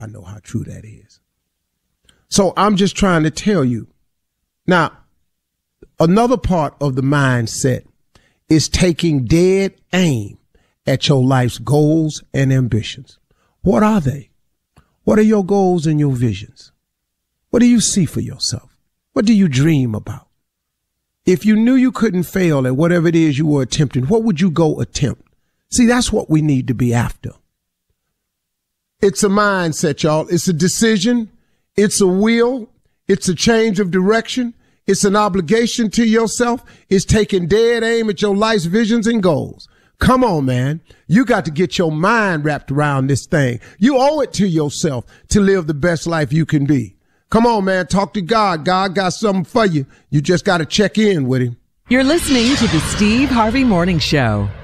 I know how true that is. So I'm just trying to tell you. Now, another part of the mindset is taking dead aim at your life's goals and ambitions. What are they? What are your goals and your visions? What do you see for yourself? What do you dream about? If you knew you couldn't fail at whatever it is you were attempting, what would you go attempt? See, that's what we need to be after. It's a mindset, y'all. It's a decision. It's a will. It's a change of direction. It's an obligation to yourself. It's taking dead aim at your life's visions and goals. Come on, man. You got to get your mind wrapped around this thing. You owe it to yourself to live the best life you can be. Come on, man. Talk to God. God got something for you. You just got to check in with him. You're listening to the Steve Harvey Morning Show.